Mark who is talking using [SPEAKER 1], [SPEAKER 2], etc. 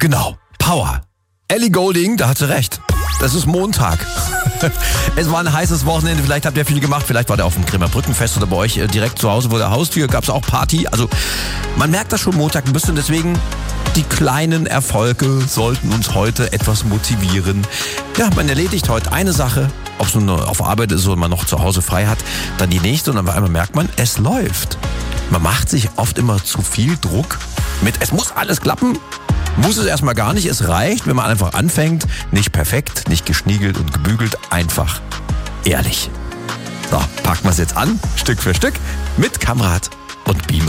[SPEAKER 1] Genau, Power. Ellie Goulding, da hat sie recht. Das ist Montag. Es war ein heißes Wochenende, vielleicht habt ihr viel gemacht, vielleicht war der auf dem Grimmer Brückenfest oder bei euch direkt zu Hause vor der Haustür, gab es auch Party. Also man merkt das schon Montag ein bisschen, deswegen die kleinen Erfolge sollten uns heute etwas motivieren. Ja, man erledigt heute eine Sache, ob es nun auf Arbeit ist oder man noch zu Hause frei hat, dann die nächste und dann einmal merkt man, es läuft. Man macht sich oft immer zu viel Druck mit, es muss alles klappen. Muss es erstmal gar nicht, es reicht, wenn man einfach anfängt, nicht perfekt, nicht geschniegelt und gebügelt, einfach ehrlich. So, packen wir es jetzt an, Stück für Stück, mit Kamerad und Beamer.